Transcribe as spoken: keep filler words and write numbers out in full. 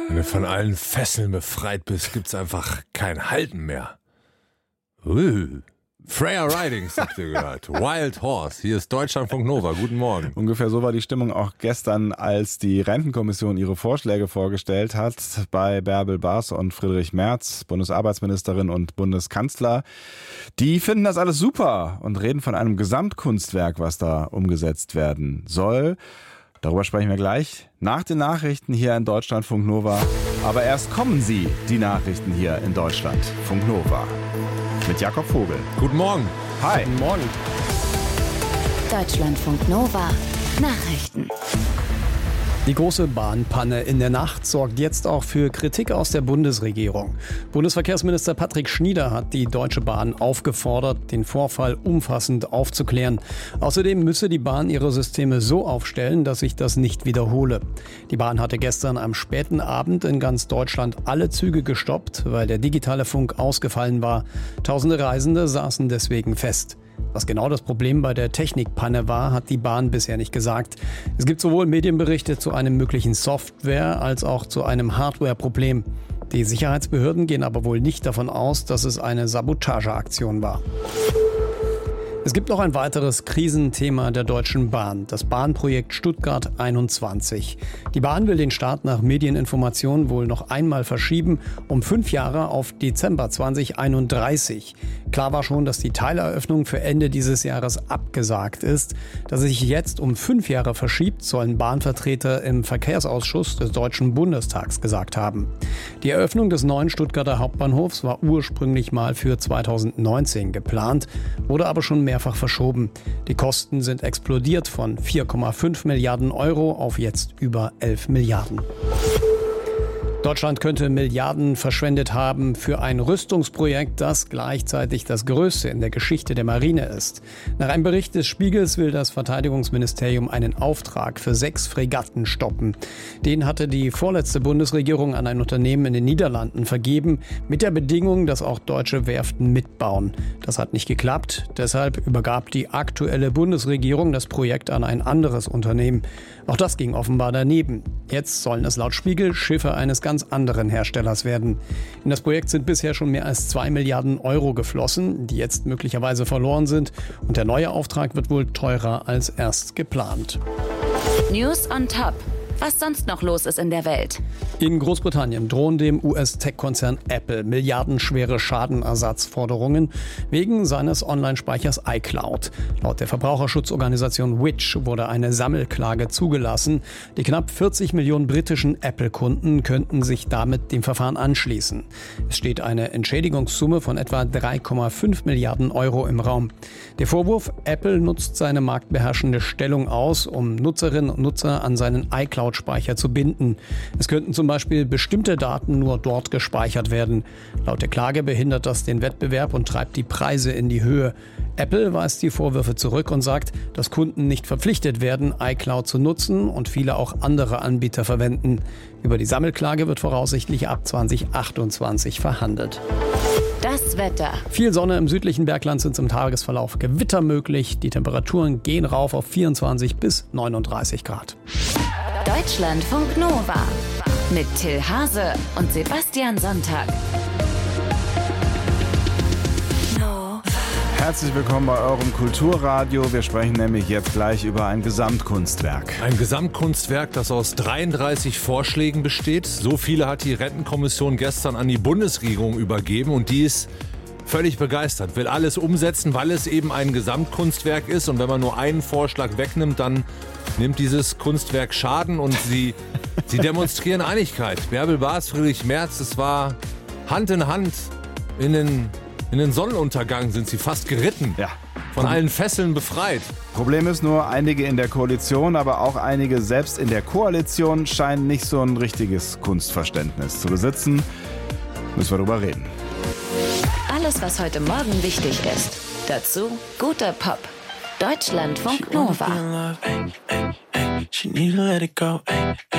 Wenn du von allen Fesseln befreit bist, gibt's einfach kein Halten mehr. Uh. Freya Ridings habt ihr gehört. Wild Horse. Hier ist Deutschlandfunk Nova. Guten Morgen. Ungefähr so war die Stimmung auch gestern, als die Rentenkommission ihre Vorschläge vorgestellt hat bei Bärbel Bas und Friedrich Merz, Bundesarbeitsministerin und Bundeskanzler. Die finden das alles super und reden von einem Gesamtkunstwerk, was da umgesetzt werden soll. Darüber sprechen wir gleich nach den Nachrichten hier in Deutschlandfunk Nova. Aber erst kommen sie, die Nachrichten hier in Deutschlandfunk Nova. Mit Jakob Vogel. Guten Morgen. Hi. Guten Morgen. Deutschlandfunk Nova. Nachrichten. Die große Bahnpanne in der Nacht sorgt jetzt auch für Kritik aus der Bundesregierung. Bundesverkehrsminister Patrick Schnieder hat die Deutsche Bahn aufgefordert, den Vorfall umfassend aufzuklären. Außerdem müsse die Bahn ihre Systeme so aufstellen, dass sich das nicht wiederhole. Die Bahn hatte gestern am späten Abend in ganz Deutschland alle Züge gestoppt, weil der digitale Funk ausgefallen war. Tausende Reisende saßen deswegen fest. Was genau das Problem bei der Technikpanne war, hat die Bahn bisher nicht gesagt. Es gibt sowohl Medienberichte zu einem möglichen Software- als auch zu einem Hardware-Problem. Die Sicherheitsbehörden gehen aber wohl nicht davon aus, dass es eine Sabotageaktion war. Es gibt noch ein weiteres Krisenthema der Deutschen Bahn, das Bahnprojekt Stuttgart einundzwanzig. Die Bahn will den Start nach Medieninformationen wohl noch einmal verschieben, um fünf Jahre auf Dezember zweitausendeinunddreißig. Klar war schon, dass die Teileröffnung für Ende dieses Jahres abgesagt ist. Dass es sich jetzt um fünf Jahre verschiebt, sollen Bahnvertreter im Verkehrsausschuss des Deutschen Bundestags gesagt haben. Die Eröffnung des neuen Stuttgarter Hauptbahnhofs war ursprünglich mal für zweitausendneunzehn geplant, wurde aber schon mehrfach verschoben. Die Kosten sind explodiert von vier Komma fünf Milliarden Euro auf jetzt über elf Milliarden. Deutschland könnte Milliarden verschwendet haben für ein Rüstungsprojekt, das gleichzeitig das größte in der Geschichte der Marine ist. Nach einem Bericht des Spiegels will das Verteidigungsministerium einen Auftrag für sechs Fregatten stoppen. Den hatte die vorletzte Bundesregierung an ein Unternehmen in den Niederlanden vergeben, mit der Bedingung, dass auch deutsche Werften mitbauen. Das hat nicht geklappt, deshalb übergab die aktuelle Bundesregierung das Projekt an ein anderes Unternehmen. Auch das ging offenbar daneben. Jetzt sollen es laut Spiegel Schiffe eines ganz anderen Herstellers werden. In das Projekt sind bisher schon mehr als zwei Milliarden Euro geflossen, die jetzt möglicherweise verloren sind. Und der neue Auftrag wird wohl teurer als erst geplant. News on Top. Was sonst noch los ist in der Welt. In Großbritannien drohen dem U S-Tech-Konzern Apple milliardenschwere Schadenersatzforderungen wegen seines Online-Speichers iCloud. Laut der Verbraucherschutzorganisation Which wurde eine Sammelklage zugelassen. Die knapp vierzig Millionen britischen Apple-Kunden könnten sich damit dem Verfahren anschließen. Es steht eine Entschädigungssumme von etwa drei Komma fünf Milliarden Euro im Raum. Der Vorwurf, Apple nutzt seine marktbeherrschende Stellung aus, um Nutzerinnen und Nutzer an seinen iCloud Speicher zu binden. Es könnten zum Beispiel bestimmte Daten nur dort gespeichert werden. Laut der Klage behindert das den Wettbewerb und treibt die Preise in die Höhe. Apple weist die Vorwürfe zurück und sagt, dass Kunden nicht verpflichtet werden, iCloud zu nutzen und viele auch andere Anbieter verwenden. Über die Sammelklage wird voraussichtlich ab zweitausendachtundzwanzig verhandelt. Das Wetter. Viel Sonne im südlichen Bergland, sind im Tagesverlauf Gewitter möglich. Die Temperaturen gehen rauf auf vierundzwanzig bis neununddreißig Grad. Deutschlandfunk Nova mit Till Hase und Sebastian Sonntag. Herzlich willkommen bei eurem Kulturradio. Wir sprechen nämlich jetzt gleich über ein Gesamtkunstwerk. Ein Gesamtkunstwerk, das aus dreiunddreißig Vorschlägen besteht. So viele hat die Rentenkommission gestern an die Bundesregierung übergeben und die ist völlig begeistert, will alles umsetzen, weil es eben ein Gesamtkunstwerk ist. Und wenn man nur einen Vorschlag wegnimmt, dann nimmt dieses Kunstwerk Schaden und sie, sie demonstrieren Einigkeit. Bärbel Bas, Friedrich Merz, es war Hand in Hand in den, in den Sonnenuntergang sind sie fast geritten. Ja. Von allen Fesseln befreit. Problem ist nur, einige in der Koalition, aber auch einige selbst in der Koalition scheinen nicht so ein richtiges Kunstverständnis zu besitzen. Müssen wir drüber reden. Alles, was heute Morgen wichtig ist. Dazu guter Pop. Deutschlandfunk Nova. She need to let it go, ay, ay.